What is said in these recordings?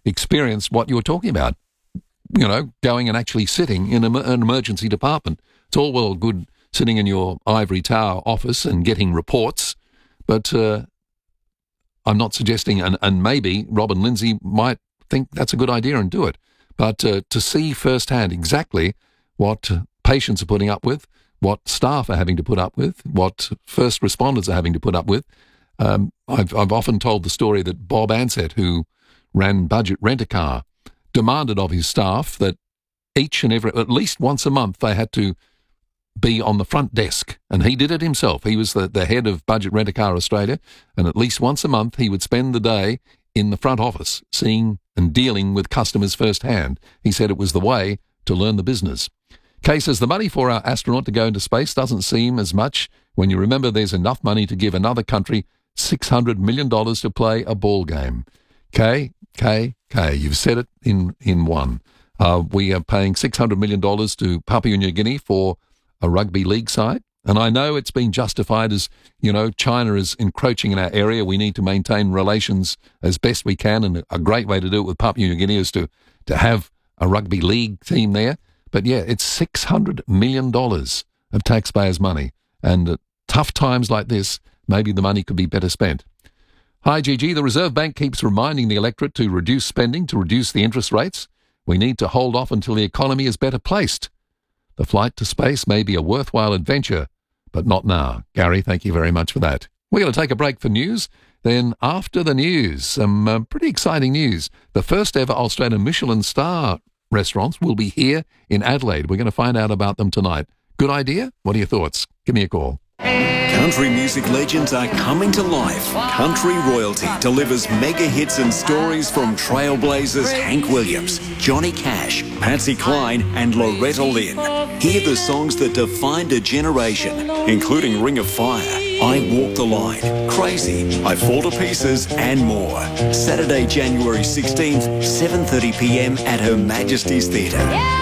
experienced what you were talking about. You know, going and actually sitting in an emergency department. It's all well and good sitting in your ivory tower office and getting reports, but I'm not suggesting, and maybe Robin Lindsay might think that's a good idea and do it, but to see firsthand exactly what patients are putting up with, what staff are having to put up with, what first responders are having to put up with. I've often told the story that Bob Ansett, who ran Budget Rent-A-Car, demanded of his staff that at least once a month, they had to be on the front desk, and he did it himself. He was the head of Budget Rent-A-Car Australia, and at least once a month he would spend the day in the front office, seeing and dealing with customers firsthand. He said it was the way to learn the business. Kay says the money for our astronaut to go into space doesn't seem as much when you remember there's enough money to give another country $600 million to play a ball game. Kay, you've said it in one. We are paying $600 million to Papua New Guinea for a rugby league side. And I know it's been justified as, you know, China is encroaching in our area. We need to maintain relations as best we can. And a great way to do it with Papua New Guinea is to have a rugby league team there. But yeah, it's $600 million of taxpayers' money. And at tough times like this, maybe the money could be better spent. Hi, Gigi. The Reserve Bank keeps reminding the electorate to reduce spending, to reduce the interest rates. We need to hold off until the economy is better placed. The flight to space may be a worthwhile adventure, but not now. Gary, thank you very much for that. We're going to take a break for news. Then after the news, some pretty exciting news. The first ever Australian Michelin star restaurants will be here in Adelaide. We're going to find out about them tonight. Good idea? What are your thoughts? Give me a call. Country music legends are coming to life. Country Royalty delivers mega hits and stories from trailblazers Hank Williams, Johnny Cash, Patsy Cline and Loretta Lynn. Hear the songs that defined a generation, including Ring of Fire, I Walk the Line, Crazy, I Fall to Pieces and more. Saturday, January 16th, 7:30pm at Her Majesty's Theatre.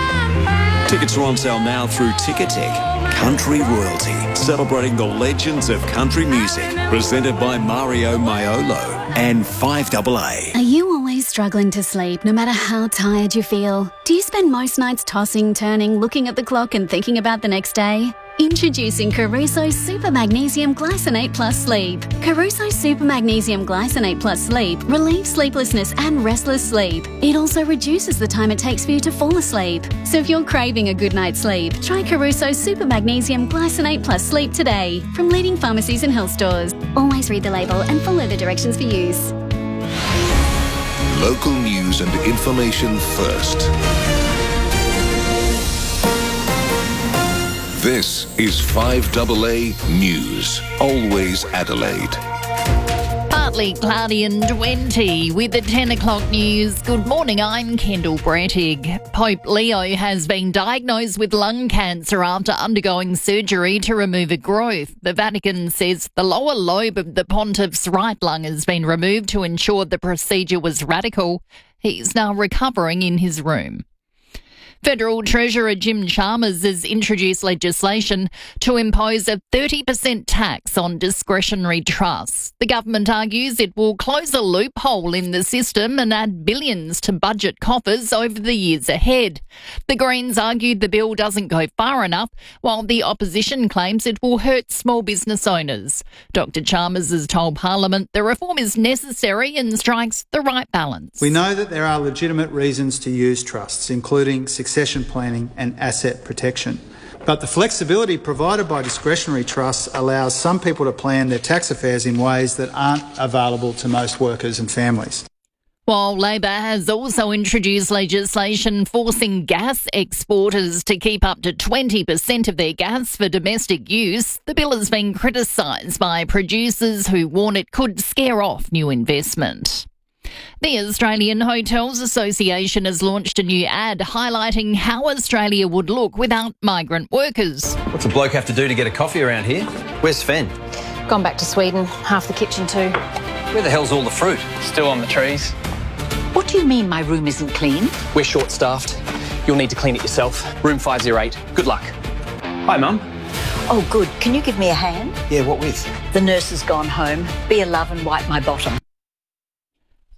Tickets are on sale now through Ticketek. Country Royalty, celebrating the legends of country music, presented by Mario Maiolo and 5AA. Are you always struggling to sleep no matter how tired you feel? Do you spend most nights tossing, turning, looking at the clock and thinking about the next day? Introducing Caruso Super Magnesium Glycinate Plus Sleep. Caruso Super Magnesium Glycinate Plus Sleep relieves sleeplessness and restless sleep. It also reduces the time it takes for you to fall asleep. So if you're craving a good night's sleep, try Caruso Super Magnesium Glycinate Plus Sleep today from leading pharmacies and health stores. Always read the label and follow the directions for use. Local news and information first. This is 5AA News, always Adelaide. Partly cloudy and 20 with the 10 o'clock news. Good morning, I'm Kendall Brettig. Pope Leo has been diagnosed with lung cancer after undergoing surgery to remove a growth. The Vatican says the lower lobe of the pontiff's right lung has been removed to ensure the procedure was radical. He's now recovering in his room. Federal Treasurer Jim Chalmers has introduced legislation to impose a 30% tax on discretionary trusts. The government argues it will close a loophole in the system and add billions to budget coffers over the years ahead. The Greens argued the bill doesn't go far enough, while the opposition claims it will hurt small business owners. Dr Chalmers has told Parliament the reform is necessary and strikes the right balance. We know that there are legitimate reasons to use trusts, including succession planning and asset protection. But the flexibility provided by discretionary trusts allows some people to plan their tax affairs in ways that aren't available to most workers and families. While Labor has also introduced legislation forcing gas exporters to keep up to 20% of their gas for domestic use, the bill has been criticised by producers who warn it could scare off new investment. The Australian Hotels Association has launched a new ad highlighting how Australia would look without migrant workers. What's a bloke have to do to get a coffee around here? Where's Sven? Gone back to Sweden, half the kitchen too. Where the hell's all the fruit? Still on the trees. What do you mean my room isn't clean? We're short-staffed. You'll need to clean it yourself. Room 508. Good luck. Hi, Mum. Oh, good. Can you give me a hand? Yeah, what with? The nurse has gone home. Be a love and wipe my bottom.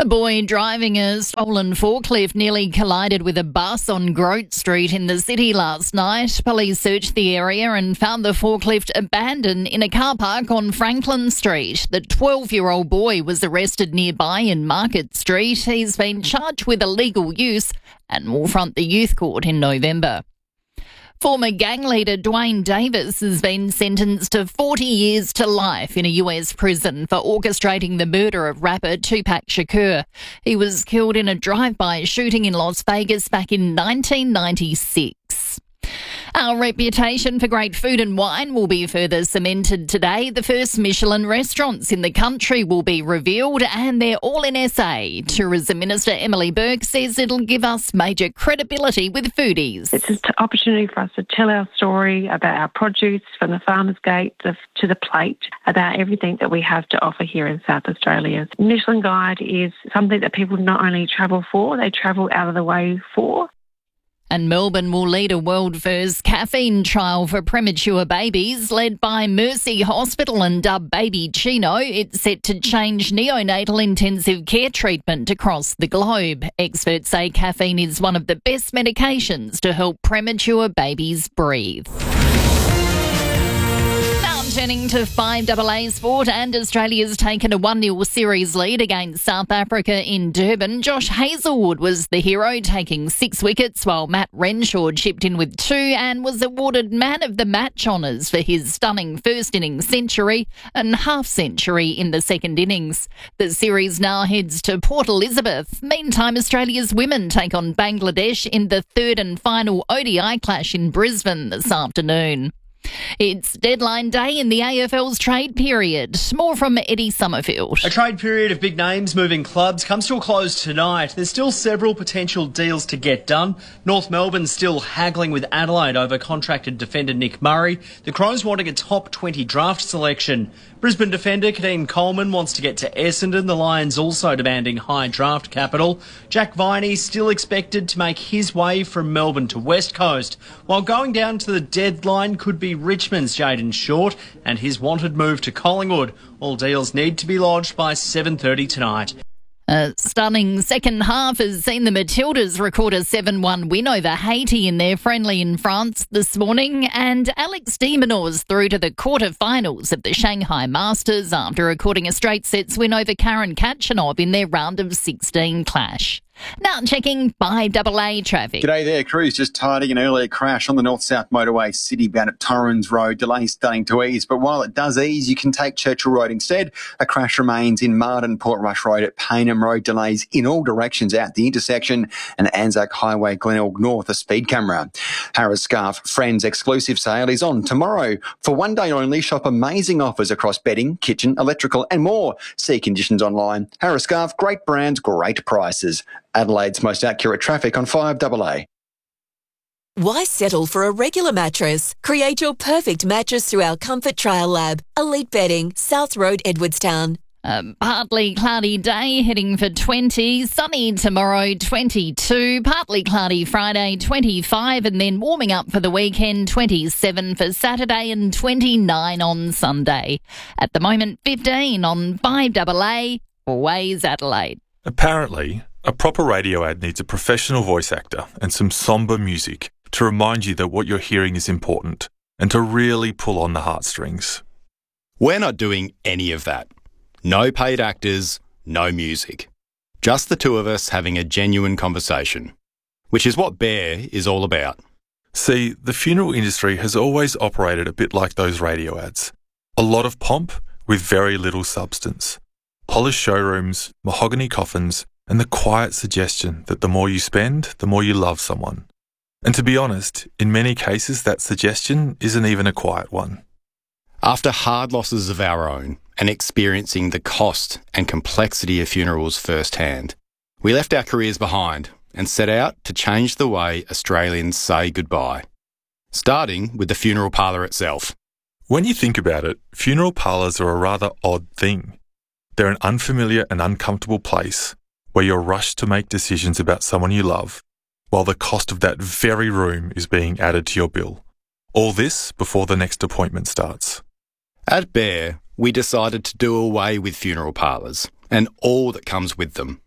A boy driving a stolen forklift nearly collided with a bus on Grote Street in the city last night. Police searched the area and found the forklift abandoned in a car park on Franklin Street. The 12-year-old boy was arrested nearby in Market Street. He's been charged with illegal use and will front the youth court in November. Former gang leader Dwayne Davis has been sentenced to 40 years to life in a US prison for orchestrating the murder of rapper Tupac Shakur. He was killed in a drive-by shooting in Las Vegas back in 1996. Our reputation for great food and wine will be further cemented today. The first Michelin restaurants in the country will be revealed, and they're all in SA. Tourism Minister Emily Burke says it'll give us major credibility with foodies. It's an opportunity for us to tell our story about our produce from the farmer's gate to the plate, about everything that we have to offer here in South Australia. Michelin Guide is something that people not only travel for, they travel out of the way for. And Melbourne will lead a world-first caffeine trial for premature babies led by Mercy Hospital and dubbed Baby Chino. It's set to change neonatal intensive care treatment across the globe. Experts say caffeine is one of the best medications to help premature babies breathe. Turning to 5AA sport, and Australia's taken a 1-0 series lead against South Africa in Durban. Josh Hazlewood was the hero, taking 6 wickets, while Matt Renshaw chipped in with 2 and was awarded Man of the Match honours for his stunning first innings century and half-century in the second innings. The series now heads to Port Elizabeth. Meantime, Australia's women take on Bangladesh in the third and final ODI clash in Brisbane this afternoon. It's deadline day in the AFL's trade period. More from Eddie Summerfield. A trade period of big names moving clubs comes to a close tonight. There's still several potential deals to get done. North Melbourne still haggling with Adelaide over contracted defender Nick Murray. The Crows wanting a top 20 draft selection. Brisbane defender Kadeem Coleman wants to get to Essendon. The Lions also demanding high draft capital. Jack Viney still expected to make his way from Melbourne to West Coast. While going down to the deadline could be Richmond's Jayden Short and his wanted move to Collingwood. All deals need to be lodged by 7:30 tonight. A stunning second half has seen the Matildas record a 7-1 win over Haiti in their friendly in France this morning, and Alex de Minaur's through to the quarterfinals of the Shanghai Masters after recording a straight sets win over Karen Khachanov in their round of 16 clash. Now checking 5AA traffic. G'day there, crews. Just tidying an earlier crash on the north-south motorway city bound at Torrens Road. Delays starting to ease, but while it does ease, you can take Churchill Road instead. A crash remains in Marden Portrush Road at Payneham Road. Delays in all directions out the intersection, and Anzac Highway Glenelg North, a speed camera. Harris Scarf Friends exclusive sale is on tomorrow. For one day only, shop amazing offers across bedding, kitchen, electrical and more. See conditions online. Harris Scarf, great brands, great prices. Adelaide's most accurate traffic on 5AA. Why settle for a regular mattress? Create your perfect mattress through our Comfort Trial Lab. Elite Bedding, South Road, Edwardstown. Partly cloudy day, heading for 20. Sunny tomorrow, 22. Partly cloudy Friday, 25. And then warming up for the weekend, 27 for Saturday and 29 on Sunday. At the moment, 15 on 5AA. Always Adelaide. Apparently, a proper radio ad needs a professional voice actor and some sombre music to remind you that what you're hearing is important and to really pull on the heartstrings. We're not doing any of that. No paid actors, no music. Just the two of us having a genuine conversation, which is what Bear is all about. See, the funeral industry has always operated a bit like those radio ads. A lot of pomp with very little substance. Polished showrooms, mahogany coffins, and the quiet suggestion that the more you spend, the more you love someone. And to be honest, in many cases that suggestion isn't even a quiet one. After hard losses of our own and experiencing the cost and complexity of funerals firsthand, we left our careers behind and set out to change the way Australians say goodbye, starting with the funeral parlour itself. When you think about it, funeral parlours are a rather odd thing. They're an unfamiliar and uncomfortable place where you're rushed to make decisions about someone you love, while the cost of that very room is being added to your bill. All this before the next appointment starts. At Bear, we decided to do away with funeral parlours and all that comes with them.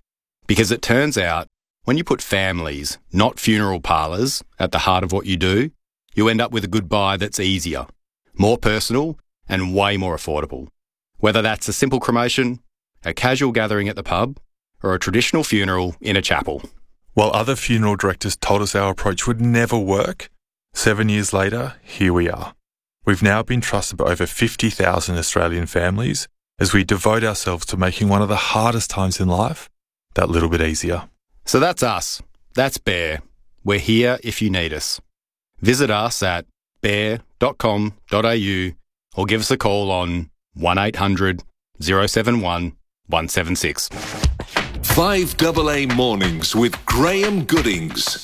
Because it turns out, when you put families, not funeral parlours, at the heart of what you do, you end up with a goodbye that's easier, more personal, and way more affordable. Whether that's a simple cremation, a casual gathering at the pub, or a traditional funeral in a chapel. While other funeral directors told us our approach would never work, 7 years later, here we are. We've now been trusted by over 50,000 Australian families as we devote ourselves to making one of the hardest times in life that little bit easier. So that's us. That's Bear. We're here if you need us. Visit us at bear.com.au or give us a call on 1800 071 176. 5AA Mornings with Graham Goodings.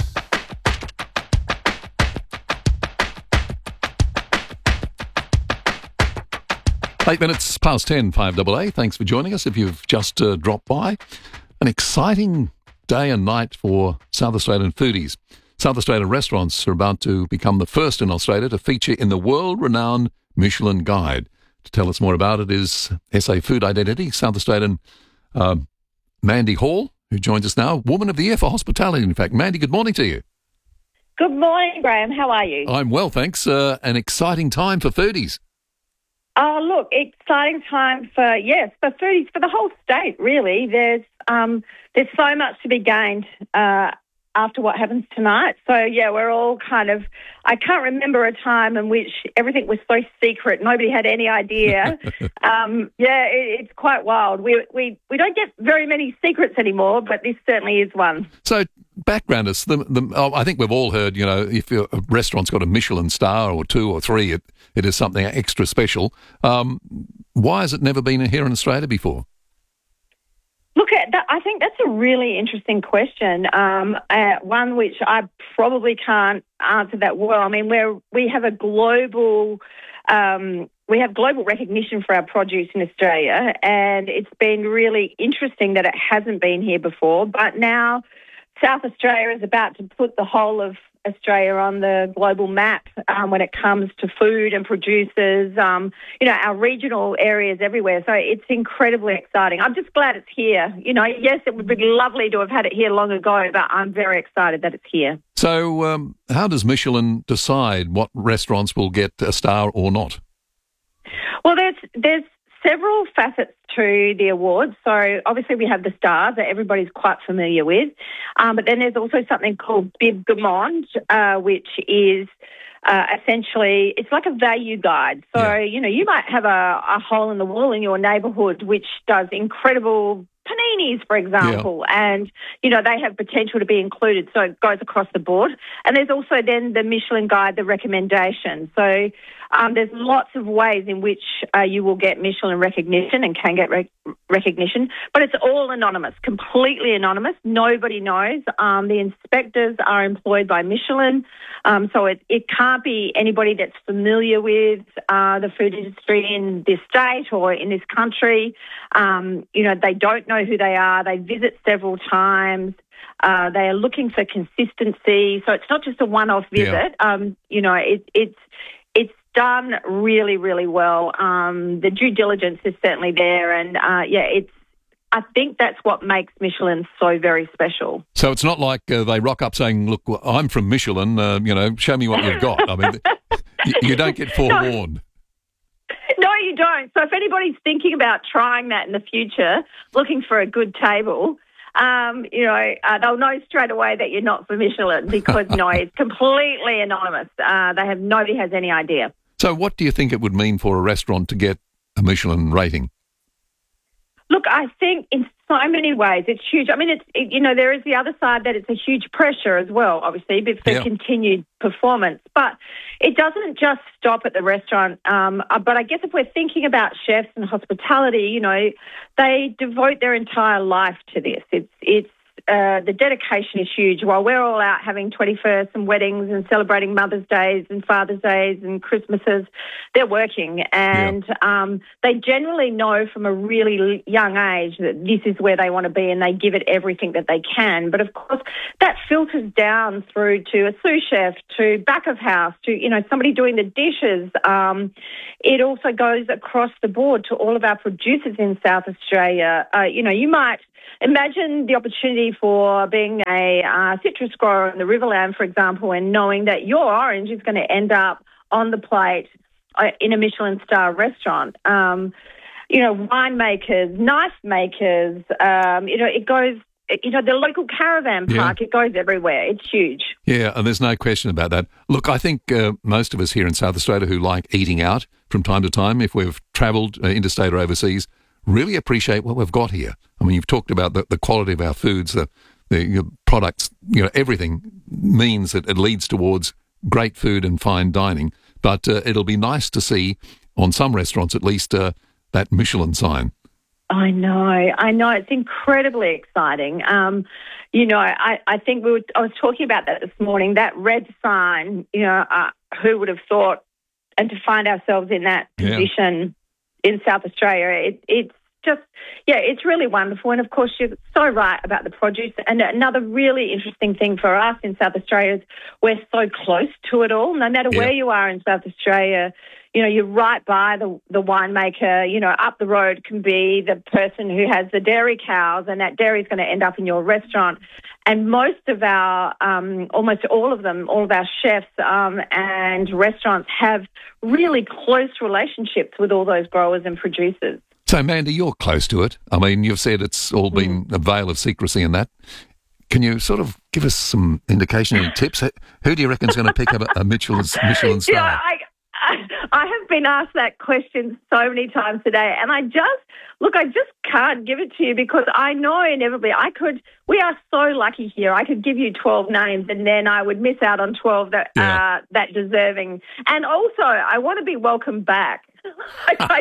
Eight minutes past 10, 5AA. Thanks for joining us if you've just dropped by. An exciting day and night for South Australian foodies. South Australian restaurants are about to become the first in Australia to feature in the world-renowned Michelin Guide. To tell us more about it is SA Food Identity, South Australian Mandy Hall, who joins us now, Woman of the Year for Hospitality, in fact. Mandy, good morning to you. Good morning, Graham. How are you? I'm well, thanks. An exciting time for foodies. Oh, look, exciting time for foodies, for the whole state, really. There's so much to be gained after what happens tonight. So, we're all I can't remember a time in which everything was so secret, nobody had any idea. It's quite wild. We don't get very many secrets anymore, but this certainly is one. So, background us. I think we've all heard, if a restaurant's got a Michelin star or 2 or 3, it is something extra special. Why has it never been here in Australia before? Look, I think that's a really interesting question, one which I probably can't answer that well. I mean, we have global recognition for our produce in Australia, and it's been really interesting that it hasn't been here before. But now South Australia is about to put the whole of Australia on the global map when it comes to food and producers, our regional areas everywhere. So it's incredibly exciting. I'm just glad it's here. Yes, it would be lovely to have had it here long ago, but I'm very excited that it's here. So how does Michelin decide what restaurants will get a star or not? Well, there's several facets to the awards. So obviously we have the stars that everybody's quite familiar with, but then there's also something called Bib Gourmand, which is essentially, it's like a value guide. So, you might have a hole in the wall in your neighbourhood which does incredible paninis, for example, and, they have potential to be included, so it goes across the board. And there's also then the Michelin Guide, the recommendation. So there's lots of ways in which you will get Michelin recognition and can get recognition, but it's all anonymous, completely anonymous. Nobody knows. The inspectors are employed by Michelin, so it can't be anybody that's familiar with the food industry in this state or in this country. They don't know who they are. They visit several times. They are looking for consistency. So it's not just a one-off visit. It's done really, really well. The due diligence is certainly there. And, I think that's what makes Michelin so very special. So it's not like they rock up saying, look, I'm from Michelin, show me what you've got. I mean, you don't get forewarned. No, you don't. So if anybody's thinking about trying that in the future, looking for a good table, they'll know straight away that you're not for Michelin because, it's completely anonymous. Nobody has any idea. So what do you think it would mean for a restaurant to get a Michelin rating? Look, I think in so many ways it's huge. I mean, there is the other side that it's a huge pressure as well, obviously, for continued performance. But it doesn't just stop at the restaurant. But I guess if we're thinking about chefs and hospitality, they devote their entire life to this. It's the dedication is huge. While we're all out having 21st and weddings and celebrating Mother's Days and Father's Days and Christmases, they're working. And they generally know from a really young age that this is where they want to be and they give it everything that they can. But, of course, that filters down through to a sous chef, to back of house, to, somebody doing the dishes. It also goes across the board to all of our producers in South Australia. You might imagine the opportunity for being a citrus grower in the Riverland, for example, and knowing that your orange is going to end up on the plate in a Michelin star restaurant. Winemakers, knife makers, it goes, the local caravan park, It goes everywhere. It's huge. Yeah, and there's no question about that. Look, I think most of us here in South Australia who like eating out from time to time, if we've travelled interstate or overseas, really appreciate what we've got here. I mean, you've talked about the quality of our foods, the products, everything means that it leads towards great food and fine dining. But it'll be nice to see, on some restaurants at least, that Michelin sign. I know. It's incredibly exciting. I think I was talking about that this morning, that red sign, who would have thought, and to find ourselves in that position in South Australia, it's just, it's really wonderful. And of course, you're so right about the produce. And another really interesting thing for us in South Australia is we're so close to it all. No matter where you are in South Australia, you're right by the winemaker. Up the road can be the person who has the dairy cows, and that dairy is going to end up in your restaurant. And most of our, almost all of them, all of our chefs and restaurants have really close relationships with all those growers and producers. So, Mandy, you're close to it. I mean, you've said it's all been a veil of secrecy and that. Can you sort of give us some indication and tips? Who do you reckon is going to pick up a Michelin star? I have been asked that question so many times today, and I just can't give it to you because I know inevitably we are so lucky here. I could give you 12 names and then I would miss out on 12 that deserving. And also, I want to be welcomed back. I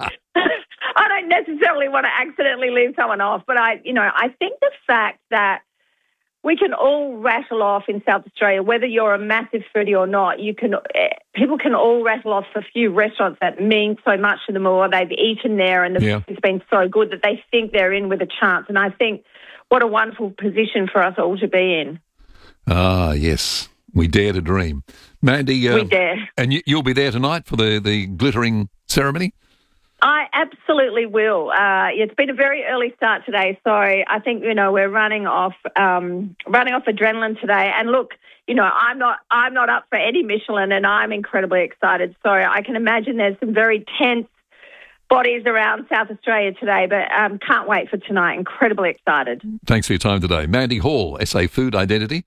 don't necessarily want to accidentally leave someone off, but I think the fact that we can all rattle off in South Australia, whether you're a massive foodie or not, people can all rattle off a few restaurants that mean so much to them, or they've eaten there and the food's been so good that they think they're in with a chance. And I think what a wonderful position for us all to be in. Ah, yes. We dare to dream. Mandy, we dare. And you'll be there tonight for the glittering ceremony? I absolutely will. It's been a very early start today, so I think we're running off adrenaline today. And look, I'm not up for any Michelin, and I'm incredibly excited. So I can imagine there's some very tense bodies around South Australia today, but can't wait for tonight. Incredibly excited. Thanks for your time today, Mandy Hall, SA Food Identity,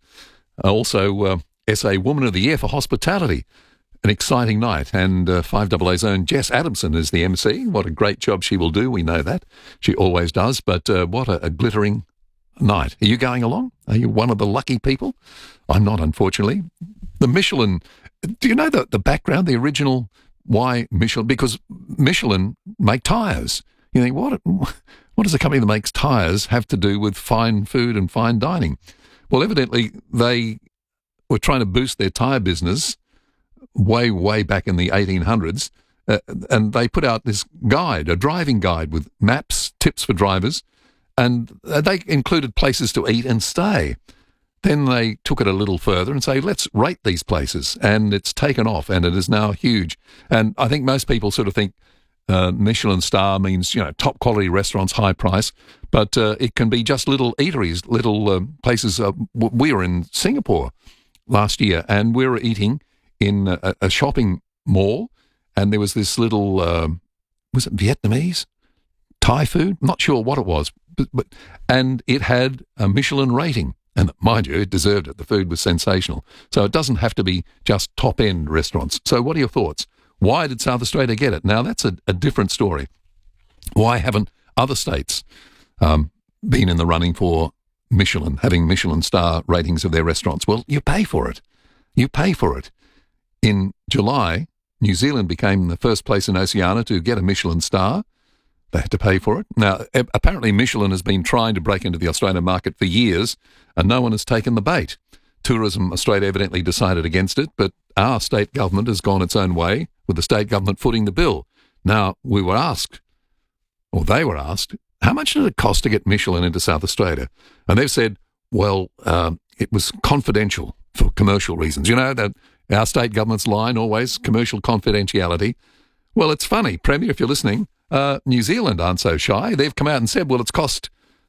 also SA Woman of the Year for Hospitality. An exciting night, and 5AA's own Jess Adamson is the MC. What a great job she will do, we know that. She always does, but what a glittering night. Are you going along? Are you one of the lucky people? I'm not, unfortunately. The Michelin, do you know the background, the original why Michelin? Because Michelin make tyres. You think, what does a company that makes tyres have to do with fine food and fine dining? Well, evidently they were trying to boost their tyre business way back in the 1800s, and they put out this guide, a driving guide with maps, tips for drivers, and they included places to eat and stay. Then they took it a little further and say, let's rate these places, and it's taken off, and it is now huge. And I think most people sort of think Michelin star means, top quality restaurants, high price, but it can be just little eateries, little places. We were in Singapore last year, and we were eating in a shopping mall, and there was this little, was it Vietnamese? Thai food? Not sure what it was, but and it had a Michelin rating. And mind you, it deserved it. The food was sensational. So it doesn't have to be just top-end restaurants. So what are your thoughts? Why did South Australia get it? Now, that's a different story. Why haven't other states been in the running for Michelin, having Michelin star ratings of their restaurants? Well, you pay for it. You pay for it. In July, New Zealand became the first place in Oceania to get a Michelin star. They had to pay for it. Now, apparently Michelin has been trying to break into the Australian market for years, and no one has taken the bait. Tourism Australia evidently decided against it, but our state government has gone its own way, with the state government footing the bill. Now, we were asked, or they were asked, how much did it cost to get Michelin into South Australia? And they've said, well, it was confidential for commercial reasons. That our state government's line always, commercial confidentiality. Well, it's funny, Premier, if you're listening, New Zealand aren't so shy. They've come out and said, well, it's cost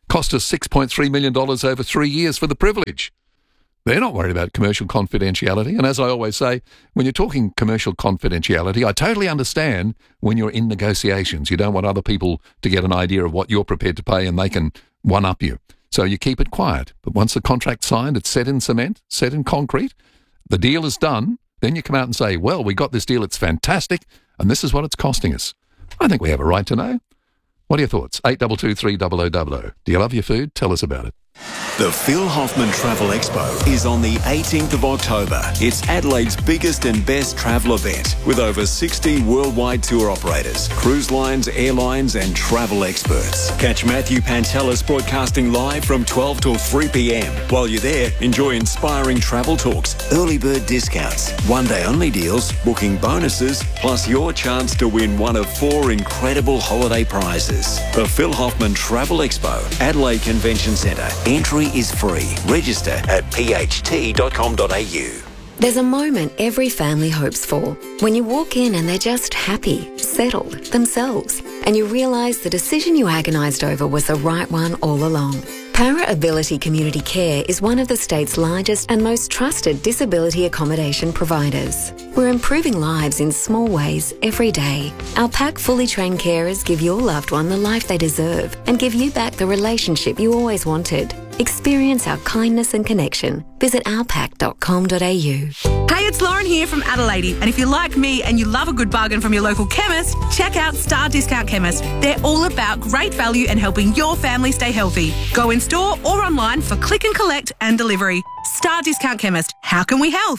Cost us $6.3 million over 3 years for the privilege. They're not worried about commercial confidentiality. And as I always say, when you're talking commercial confidentiality, I totally understand when you're in negotiations. You don't want other people to get an idea of what you're prepared to pay and they can one-up you. So you keep it quiet. But once the contract's signed, it's set in cement, set in concrete, the deal is done, then you come out and say, well, we got this deal, it's fantastic, and this is what it's costing us. I think we have a right to know. What are your thoughts? 822 300 Do you love your food? Tell us about it. The Phil Hoffman Travel Expo is on the 18th of October. It's Adelaide's biggest and best travel event with over 60 worldwide tour operators, cruise lines, airlines and travel experts. Catch Matthew Pantelis broadcasting live from 12 till 3 p.m. While you're there, enjoy inspiring travel talks, early bird discounts, one-day only deals, booking bonuses, plus your chance to win one of 4 incredible holiday prizes. The Phil Hoffman Travel Expo, Adelaide Convention Centre. Entry is free. Register at pht.com.au. There's a moment every family hopes for. When you walk in and they're just happy, settled, themselves, and you realise the decision you agonised over was the right one all along. Para Ability Community Care is one of the state's largest and most trusted disability accommodation providers. We're improving lives in small ways every day. Our PAC fully trained carers give your loved one the life they deserve and give you back the relationship you always wanted. Experience our kindness and connection. Visit ourpac.com.au. Hey, it's Lauren here from Adelaide, and if you're like me and you love a good bargain from your local chemist, check out Star Discount Chemist. They're all about great value and helping your family stay healthy. Go in store or online for click and collect and delivery. Star Discount Chemist. How can we help?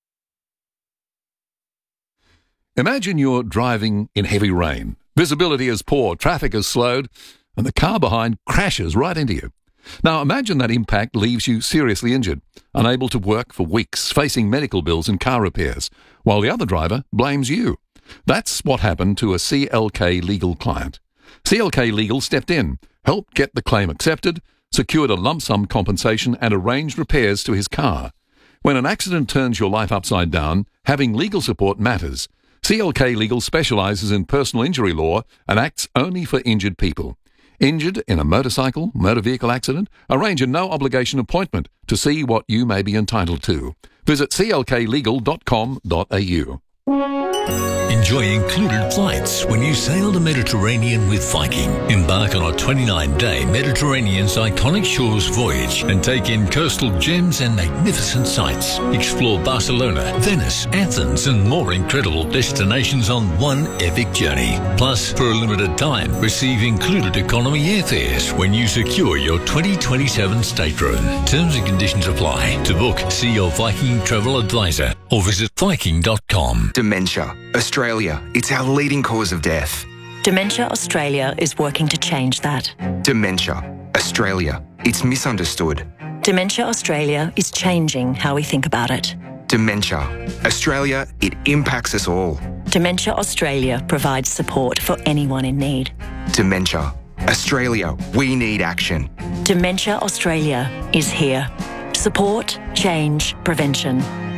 Imagine you're driving in heavy rain. Visibility is poor, traffic is slowed, and the car behind crashes right into you. Now imagine that impact leaves you seriously injured, unable to work for weeks, facing medical bills and car repairs, while the other driver blames you. That's what happened to a CLK Legal client. CLK Legal stepped in, helped get the claim accepted, secured a lump sum compensation and arranged repairs to his car. When an accident turns your life upside down, having legal support matters. CLK Legal specialises in personal injury law and acts only for injured people. Injured in a motor vehicle accident? Arrange a no-obligation appointment to see what you may be entitled to. Visit clklegal.com.au. Enjoy included flights when you sail the Mediterranean with Viking. Embark on a 29-day Mediterranean's iconic shores voyage and take in coastal gems and magnificent sights. Explore Barcelona, Venice, Athens and more incredible destinations on one epic journey. Plus, for a limited time, receive included economy airfares when you secure your 2027 stateroom. Terms and conditions apply. To book, see your Viking travel advisor or visit Viking.com. Dementia. Australia, it's our leading cause of death. Dementia Australia is working to change that. Dementia. Australia, it's misunderstood. Dementia Australia is changing how we think about it. Dementia. Australia, it impacts us all. Dementia Australia provides support for anyone in need. Dementia. Australia, we need action. Dementia Australia is here. Support, change, prevention.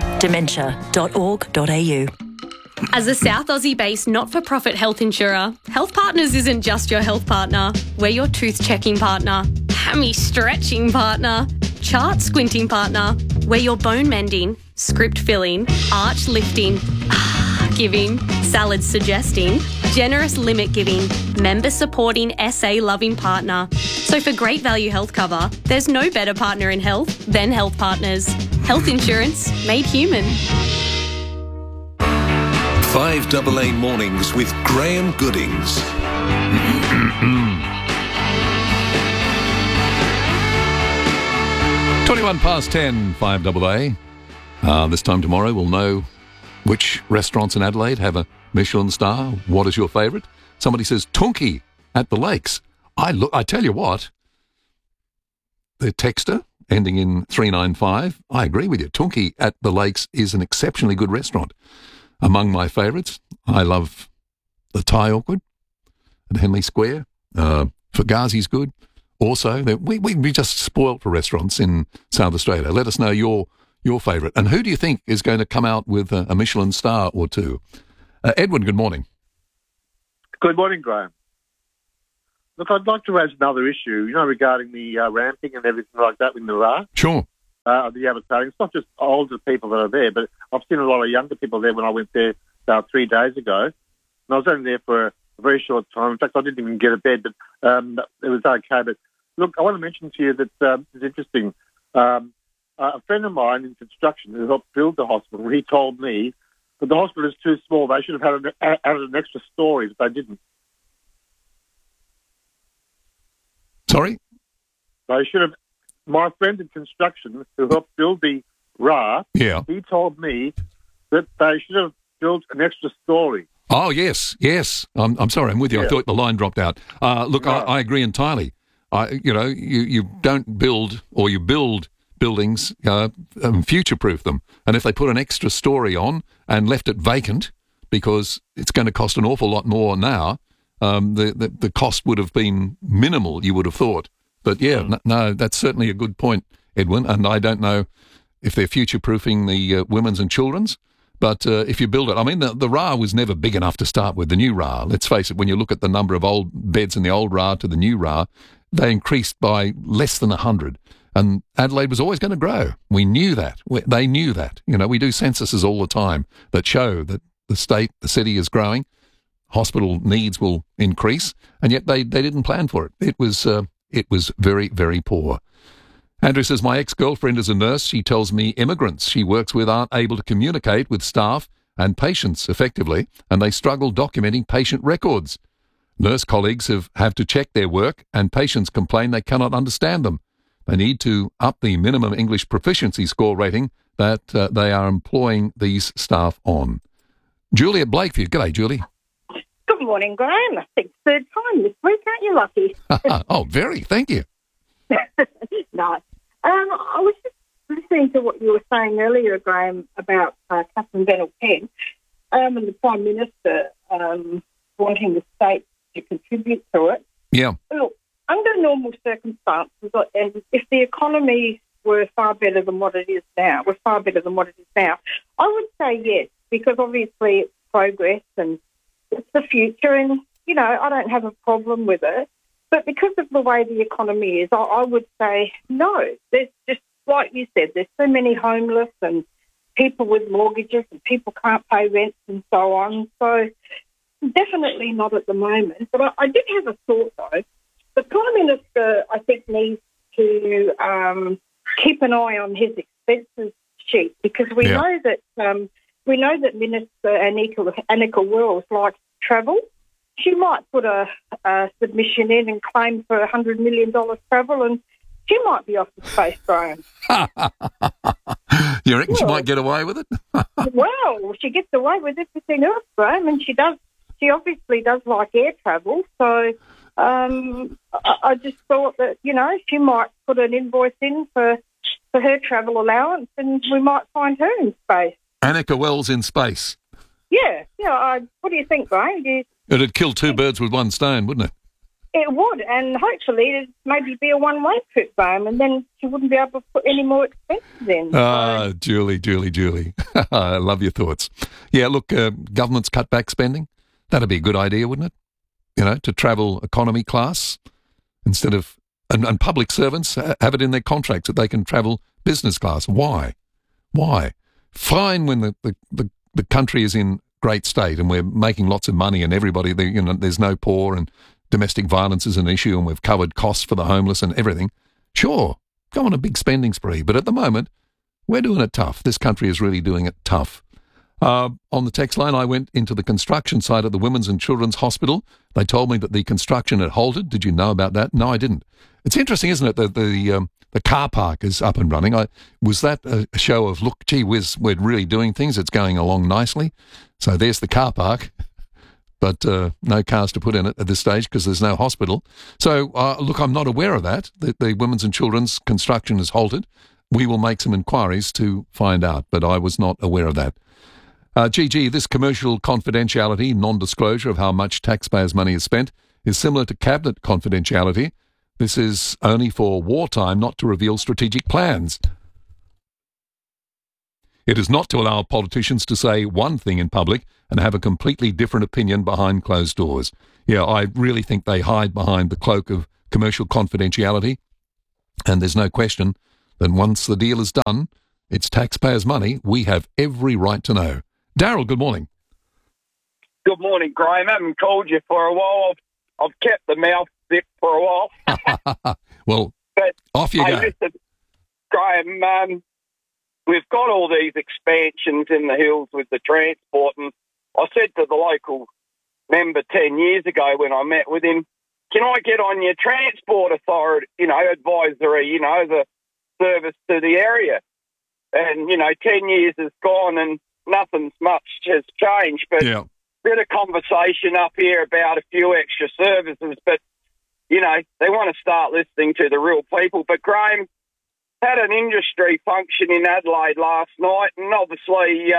Dementia.org.au. As a South Aussie-based not-for-profit health insurer, Health Partners isn't just your health partner. We're your tooth-checking partner, hammy-stretching partner, chart-squinting partner. We're your bone-mending, script-filling, arch-lifting, giving, salad-suggesting, generous limit-giving, member-supporting, SA-loving partner. So for great value health cover, there's no better partner in health than Health Partners. Health insurance made human. 5AA Mornings with Graham Goodings. 21 past 10, 5AA. This time tomorrow we'll know which restaurants in Adelaide have a Michelin star. What is your favourite? Somebody says Tunki at the Lakes. I tell you what, the texter ending in 395, I agree with you. Tunki at the Lakes is an exceptionally good restaurant. Among my favourites, I love the Thai Awkward at Henley Square. Fugazi's good. Also, we just spoilt for restaurants in South Australia. Let us know your favourite. And who do you think is going to come out with a Michelin star or two? Edwin, good morning. Good morning, Graham. Look, I'd like to raise another issue, regarding the ramping and everything like that in the RA. Sure. The avatar. It's not just older people that are there, but I've seen a lot of younger people there when I went there about 3 days ago. And I was only there for a very short time. In fact, I didn't even get a bed, but it was okay. But look, I want to mention to you that it's interesting. A friend of mine in construction who helped build the hospital, he told me that the hospital is too small. They should have added an extra story, but they didn't. Sorry? They should have. My friend in construction who helped build the RA, he told me that they should have built an extra story. Oh, yes. I'm sorry, I'm with you. Yeah. I thought the line dropped out. Look, no. I agree entirely. You don't build, or you build buildings, future-proof them. And if they put an extra story on and left it vacant, because it's going to cost an awful lot more now, the cost would have been minimal, you would have thought. But no, that's certainly a good point, Edwin. And I don't know if they're future-proofing the women's and children's. But if you build it, I mean, the RA was never big enough to start with, the new RA. Let's face it, when you look at the number of old beds in the old RA to the new RA, they increased by less than 100. And Adelaide was always going to grow. We knew that. They knew that. We do censuses all the time that show that the city is growing, hospital needs will increase, and yet they didn't plan for it. It was very, very poor. Andrew says, my ex-girlfriend is a nurse. She tells me immigrants she works with aren't able to communicate with staff and patients effectively, and they struggle documenting patient records. Nurse colleagues have to check their work, and patients complain they cannot understand them. They need to up the minimum English proficiency score rating that they are employing these staff on. Julie at Blakeview. G'day, Julie. Good morning, Graham. I think third time this week, aren't you lucky? Oh, very. Thank you. No. I was just listening to what you were saying earlier, Graham, about Catherine Bennell-Penn and the Prime Minister wanting the state to contribute to it. Yeah. Look, under normal circumstances, if the economy were far better than what it is now, I would say yes, because obviously it's progress and it's the future, and, I don't have a problem with it. But because of the way the economy is, I would say no. There's just, like you said, there's so many homeless and people with mortgages and people can't pay rent and so on. So definitely not at the moment. But I did have a thought, though. The Prime Minister, I think, needs to keep an eye on his expenses sheet, because we know that Minister Anika Wells likes to travel. She might put a submission in and claim for $100 million travel, and she might be off the space, Graham. You reckon she might get away with it? Well, she gets away with everything else, Graham, and she obviously does like air travel. So I just thought that, she might put an invoice in for her travel allowance, and we might find her in space. Anika Wells in space. Yeah. What do you think, Graham? It'd kill two birds with one stone, wouldn't it? It would, and hopefully it'd maybe be a one-way trip, Graham, and then she wouldn't be able to put any more expenses in. Julie. I love your thoughts. Yeah, look, governments cut back spending. That'd be a good idea, wouldn't it? To travel economy class instead of... And public servants have it in their contracts that they can travel business class. Why? Fine when the country is in great state and we're making lots of money and everybody, there's no poor and domestic violence is an issue and we've covered costs for the homeless and everything. Sure, go on a big spending spree. But at the moment, we're doing it tough. This country is really doing it tough. On the text line, I went into the construction site of the Women's and Children's Hospital. They told me that the construction had halted. Did you know about that? No, I didn't. It's interesting, isn't it, that the car park is up and running. Was that a show of, look, gee whiz, we're really doing things. It's going along nicely. So there's the car park, but no cars to put in it at this stage because there's no hospital. So, look, I'm not aware of that. The Women's and Children's construction has halted. We will make some inquiries to find out, but I was not aware of that. This commercial confidentiality, non-disclosure of how much taxpayers' money is spent, is similar to cabinet confidentiality. This is only for wartime, not to reveal strategic plans. It is not to allow politicians to say one thing in public and have a completely different opinion behind closed doors. Yeah, I really think they hide behind the cloak of commercial confidentiality, and there's no question that once the deal is done, it's taxpayers' money. We have every right to know. Daryl, good morning. Good morning, Graham. I haven't called you for a while. I've kept the mouth zip for a while. Well, but off you go. Listen, Graham, we've got all these expansions in the hills with the transport, and I said to the local member 10 years ago when I met with him, can I get on your transport authority, advisory, the service to the area? And, 10 years has gone and nothing's much has changed. But bit of conversation up here about a few extra services, but, they want to start listening to the real people. But, Graham, had an industry function in Adelaide last night, and obviously,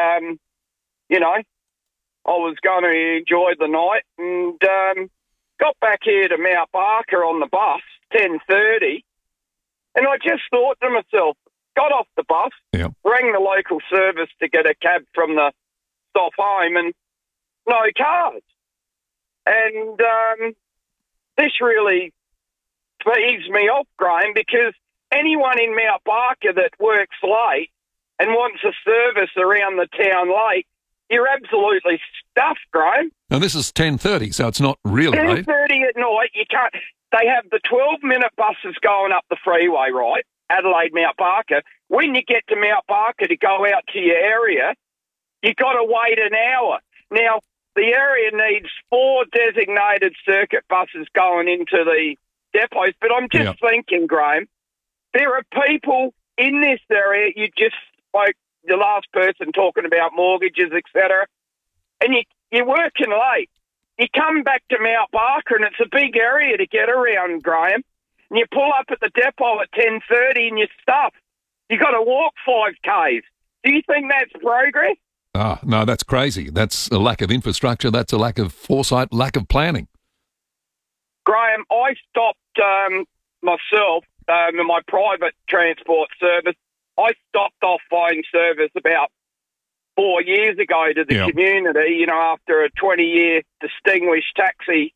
I was going to enjoy the night and got back here to Mount Barker on the bus, 10:30, and I just thought to myself, got off the bus, rang the local service to get a cab from the stop home, and no cars. And this really peeves me off, Graham, because anyone in Mount Barker that works late and wants a service around the town late, you're absolutely stuffed, Graham. Now, this is 10:30, so it's not really late. 10:30 at night, you can't. They have the 12-minute buses going up the freeway, right? Adelaide, Mount Barker. When you get to Mount Barker to go out to your area, you got to wait an hour. Now, the area needs 4 designated circuit buses going into the depots, but I'm just thinking, Graham, there are people in this area, you just spoke, the last person talking about mortgages, etc., and you're working late. You come back to Mount Barker, and it's a big area to get around, Graham, and you pull up at the depot at 10:30 and you're stuffed. You got to walk 5 Ks. Do you think that's progress? No, that's crazy. That's a lack of infrastructure. That's a lack of foresight, lack of planning. Graham, I stopped myself in my private transport service. I stopped off phone service about 4 years ago to the community, after a 20-year distinguished taxi,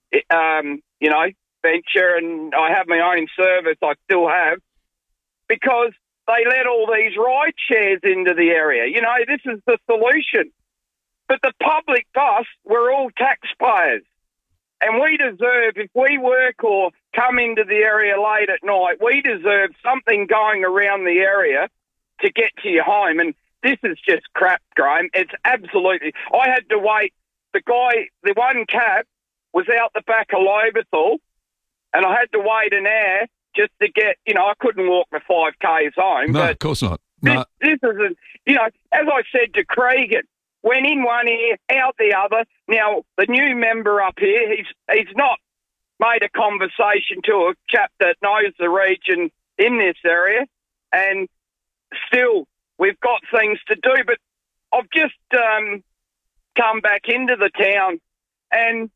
venture, and I have my own service, I still have, because they let all these ride shares into the area. This is the solution. But the public bus, we're all taxpayers. And we deserve, if we work or come into the area late at night, we deserve something going around the area to get to your home. And this is just crap, Graham. It's absolutely... I had to wait. The one cab was out the back of Lobethal, and I had to wait an hour just to get, I couldn't walk my 5 Ks home. No, but of course not. No. This isn't, as I said to Cregan, went in one ear, out the other. Now, the new member up here, he's not made a conversation to a chap that knows the region in this area, and still, we've got things to do. But I've just come back into the town, and,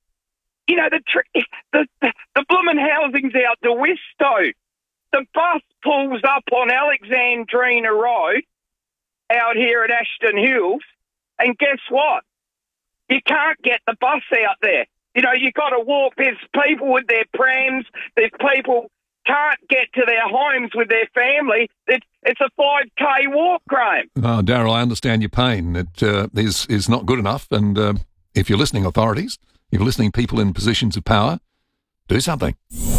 the bloomin' housing's out to Wistow. The bus pulls up on Alexandrina Road out here at Ashton Hills, and guess what? You can't get the bus out there. You got to walk. There's people with their prams. There's people can't get to their homes with their family. It's a 5K walk, Graham. Oh, Daryl, I understand your pain. It is not good enough. And if you're listening, authorities, if you're listening, people in positions of power, do something.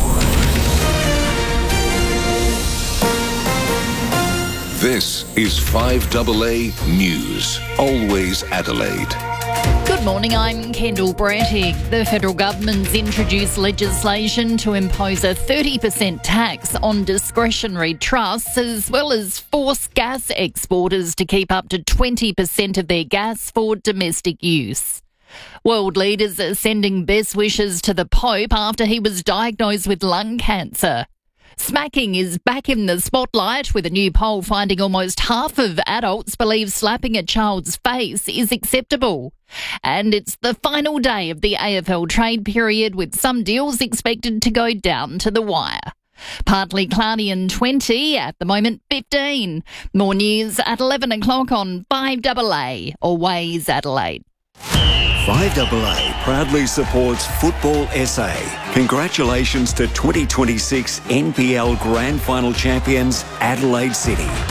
This is 5AA News, always Adelaide. Good morning, I'm Kendall Brattig. The federal government's introduced legislation to impose a 30% tax on discretionary trusts, as well as force gas exporters to keep up to 20% of their gas for domestic use. World leaders are sending best wishes to the Pope after he was diagnosed with lung cancer. Smacking is back in the spotlight, with a new poll finding almost half of adults believe slapping a child's face is acceptable. And it's the final day of the AFL trade period, with some deals expected to go down to the wire. Partly cloudy and 20, at the moment 15. More news at 11 o'clock on 5AA, Always Adelaide. 5AA proudly supports Football SA. Congratulations to 2026 NPL Grand Final champions Adelaide City.